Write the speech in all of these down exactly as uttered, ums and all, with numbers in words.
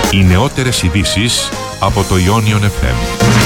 Οι νεότερες ειδήσεις από το Ionion εφ εμ.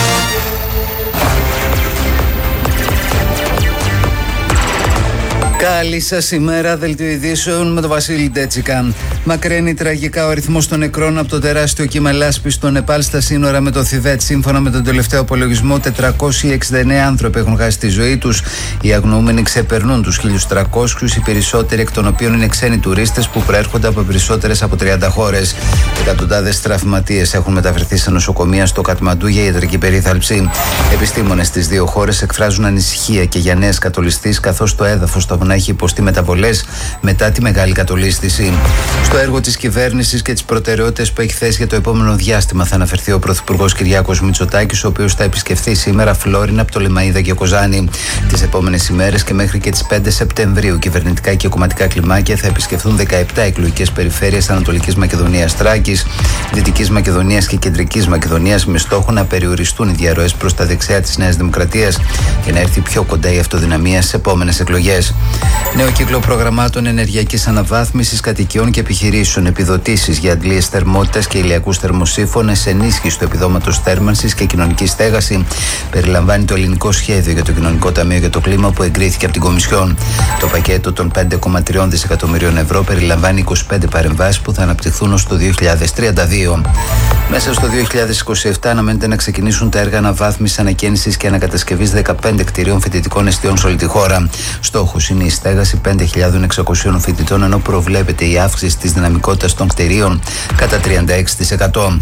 Καλή σας ημέρα, δελτίο ειδήσεων με τον Βασίλη Ντέτσικα. Μακραίνει τραγικά ο αριθμός των νεκρών από το τεράστιο κύμα λάσπης στο Νεπάλ στα σύνορα με το Θιβέτ. Σύμφωνα με τον τελευταίο απολογισμό, τετρακόσιοι εξήντα εννέα άνθρωποι έχουν χάσει τη ζωή τους. Οι αγνοούμενοι ξεπερνούν τους χίλιους τριακόσιους, οι περισσότεροι εκ των οποίων είναι ξένοι τουρίστες που προέρχονται από περισσότερες από τριάντα χώρες. Εκατοντάδες τραυματίες έχουν μεταφερθεί σε νοσοκομεία στο Κατμαντού για ιατρική περίθαλψη. Επιστήμονες στις δύο χώρες εκφράζουν ανησυχία και για νέες κατολιστήσεις, καθώς το έδαφος των να έχει υποστεί μεταβολές μετά τη μεγάλη κατολίσθηση. Στο έργο της κυβέρνησης και τις προτεραιότητες που έχει θέσει για το επόμενο διάστημα θα αναφερθεί ο Πρωθυπουργός Κυριάκος Μητσοτάκης, ο οποίος θα επισκεφθεί σήμερα Φλόρινα, Πτολεμαΐδα και Κοζάνη. Τις επόμενες ημέρες και μέχρι και τις πέντε Σεπτεμβρίου, κυβερνητικά και κομματικά κλιμάκια θα επισκεφθούν δεκαεπτά εκλογικές περιφέρειες Ανατολικής Μακεδονίας, Θράκης, Δυτικής Μακεδονίας και Κεντρικής Μακεδονίας, με στόχο να περιοριστούν οι διαρροές προς τα δεξιά της Νέας Δημοκρατίας και να έρθει πιο κοντά η αυτοδυναμία στις επόμενες εκλογές. Νέο κύκλο προγραμμάτων ενεργειακής αναβάθμισης κατοικιών και επιχειρήσεων, επιδοτήσεις για αντλίες θερμότητας και ηλιακούς θερμοσύφωνες, ενίσχυση του επιδόματος θέρμανσης και κοινωνική στέγαση περιλαμβάνει το ελληνικό σχέδιο για το Κοινωνικό Ταμείο για το Κλίμα που εγκρίθηκε από την Κομισιόν. Το πακέτο των πέντε κόμμα τρία δισεκατομμυρίων ευρώ περιλαμβάνει είκοσι πέντε παρεμβάσεις που θα αναπτυχθούν ως το δύο χιλιάδες τριάντα δύο. Μέσα στο δύο χιλιάδες είκοσι επτά αναμένεται να ξεκινήσουν τα έργα αναβάθμισης, ανακαίνησης και ανακατασκευής δεκαπέντε κτηρίων φοιτητικών εστιών σε όλη τη χώρα. Στόχος είναι η στέγαση πέντε χιλιάδες εξακόσιων φοιτητών, ενώ προβλέπεται η αύξηση της δυναμικότητας των κτηρίων κατά τριάντα έξι τοις εκατό.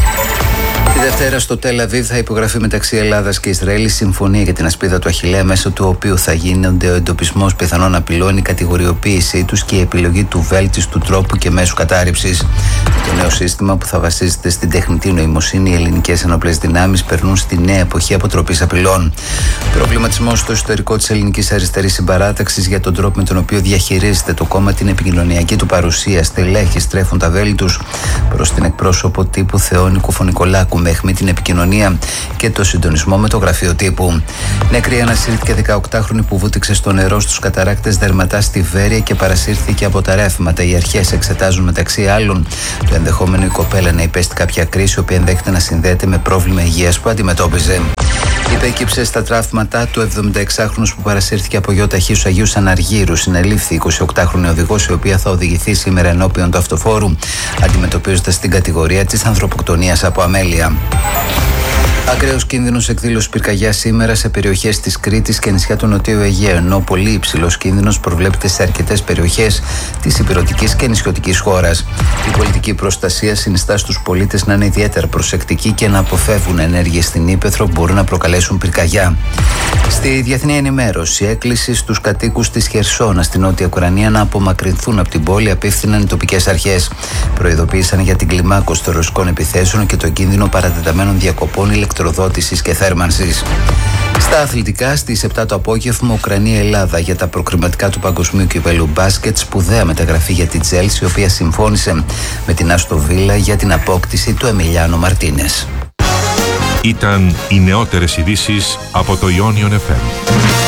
Τη Δευτέρα στο Τελ Αβίβ θα υπογραφεί μεταξύ Ελλάδας και Ισραήλ συμφωνία για την ασπίδα του Αχιλλέα, μέσω του οποίου θα γίνονται ο εντοπισμός πιθανών απειλών, η κατηγοριοποίησή τους και η επιλογή του βέλτιστου τρόπου και μέσου κατάρριψης. Το νέο σύστημα, που θα βασίζεται στην τεχνητή νοημοσύνη, οι ελληνικές ενόπλες δυνάμεις περνούν στη νέα εποχή αποτροπής απειλών. Προβληματισμός στο εσωτερικό της ελληνικής αριστερής συμπαράταξης για τον τρόπο με τον οποίο διαχειρίζεται το κόμμα την επικοινωνιακή του παρουσία. Στελέχοι στρέφουν τα βέλη τους προς την εκπρόσωπο τύπου Θεόνη Κουφωνικολάκου, με αιχμή την επικοινωνία και το συντονισμό με το γραφείο τύπου. Νεκρή ανασύρθηκε δεκαοκτάχρονη που βούτυξε στο νερό στους καταράκτες Δερματά στη Βέρεια και παρασύρθηκε από τα ρεύματα. Οι αρχές εξετάζουν μεταξύ άλλων το ενδεχόμενο η κοπέλα να υπέστη κάποια κρίση, η οποία ενδέχεται να συνδέεται με πρόβλημα υγείας που αντιμετώπιζε. Υπέκυψε στα τραύματά του εβδομηνταεξάχρονος που παρασύρθηκε από γιοταχή στου Αγίου Αναργύρου. Συνελήφθη εικοσιοκτάχρονη οδηγός, η οποία θα οδηγηθεί σήμερα ενώπιον του αυτοφόρου, αντιμετωπίζοντας την κατηγορία της ανθρωποκτονίας από αμέλεια. Ακραίος κίνδυνος εκδήλωση πυρκαγιά σήμερα σε περιοχές της Κρήτης και νησιά του Νοτιού Αιγαίου, ενώ πολύ υψηλός κίνδυνος προβλέπεται σε αρκετές περιοχές της ηπειρωτικής και νησιωτικής χώρας. Η πολιτική προστασία συνιστά στους πολίτες να είναι ιδιαίτερα προσεκτικοί και να αποφεύγουν ενέργειες στην ύπαιθρο που μπορούν να προκαλέσουν πυρκαγιά. Στη διεθνή ενημέρωση, έκκληση στους κατοίκους της Χερσόνα στην Νότια Ουκρανία να απομακρυνθούν από την πόλη απίφθηναν οι τοπικές αρχές. Προειδοποίησαν για την κλιμάκωση των ρωσικών επιθέσεων και το κίνδυνο παρατεταμένων διακοπών ηλεκτροδότησης και θέρμανσης. Στα αθλητικά, στις επτά το απόγευμα, Ουκρανία-Ελλάδα για τα προκριματικά του παγκοσμίου κυπέλλου μπάσκετ. Σπουδαία μεταγραφή για την Τσέλσι, η οποία συμφώνησε με την Άστον Βίλα για την απόκτηση του Εμιλιάνο Μαρτίνες. Ήταν οι νεότερες ειδήσεις από το Ionion εφ εμ.